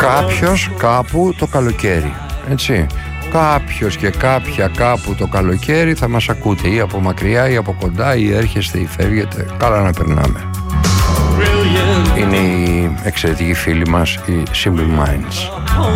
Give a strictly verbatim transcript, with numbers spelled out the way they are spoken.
Κάποιος κάπου το καλοκαίρι, έτσι. Κάποιος και κάποια κάπου το καλοκαίρι θα μας ακούτε, ή από μακριά ή από κοντά, ή έρχεστε ή φεύγετε. Καλά να περνάμε. Είναι οι εξαιρετικοί φίλοι μας, οι Simple Minds.